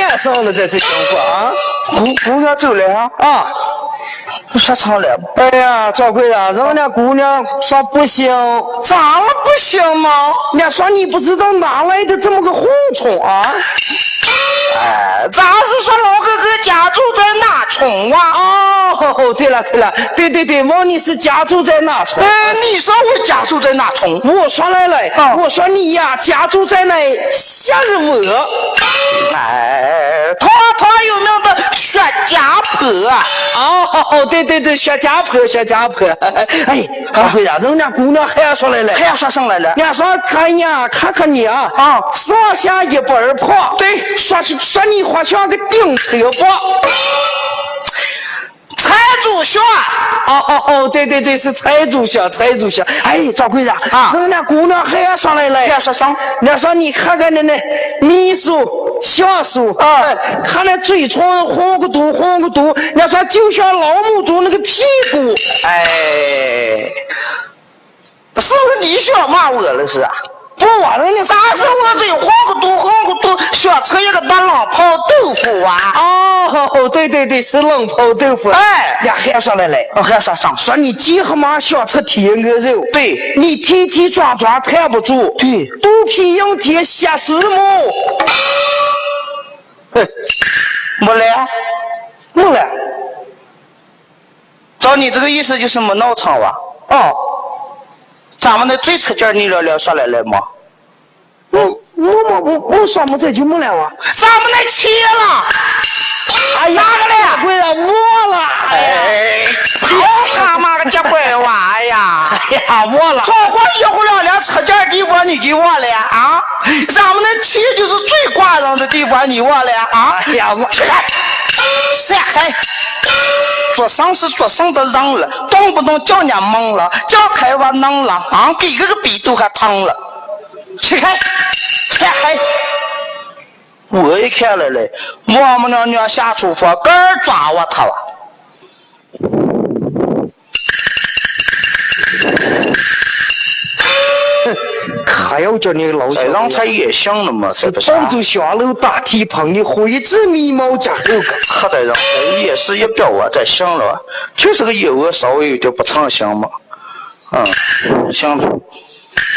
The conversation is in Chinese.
干上了，这是情况啊！ 姑娘走了啊！说唱了。 哎呀，赵贵啊，人家姑娘说不行， 咋了不行吗？ 人家说你不知道哪来的这么个蝗虫啊！ 哎，咱是说老哥哥家住在哪村啊？ 哦，对了，对，问你是家住在哪村？ 你说我家住在哪村？ 我说来了，我说你呀，家住在那夏日窝。 哎，堂有名的薛家坡。 哦，对，薛家坡。哎，赵贵啊，人家姑娘还说来了， 还要说上来了。 人家说看看你啊，上下一半胖， 对， 说你好像个顶车脖。 财主兄。 哦，对，是财主兄。哎，赵贵啊，人家姑娘还要说来了， 还要说上。 人家说你看看那秘书、相书看那嘴唇红个嘟，人家说就像老母猪那个屁股。 哎，是不是你想骂我了是啊？ 不完了，你咋是我嘴红个嘟，想吃一个大冷泡豆腐啊？ 哦，对，是冷泡豆腐。 哎， 呀，还说来了， 还说上， 说你急和妈想吃天鹅肉， 对， 你提抓抬不住， 对， 肚皮硬贴瞎石木。没了。 照你这个意思就是没闹场吧？咱们的最出劲你聊说来了吗？ 我说没这就没了啊！ 咱们的切了， 哎呀， 哪个了？ 贵了，忘了！ 哎，好他妈个这乖娃呀！ 哎呀，忘了！ 超过1户2连出劲地方你给忘了啊？咱们的切就是最挂人的地方你忘了啊？ 哎呀，我起来，闪开！做上是做上的让了，动不动叫人家懵了，叫开完弄了啊，给个笔都还烫了。起开，闪开！我一看来了，我们娘下厨房干抓我他了。 还要叫你老这让才也像了嘛，是不是？ 广州香楼大体棚的灰质米毛加肉干， 还得让也是一表啊，在像了，就是个油稍微有点不畅香嘛。行了。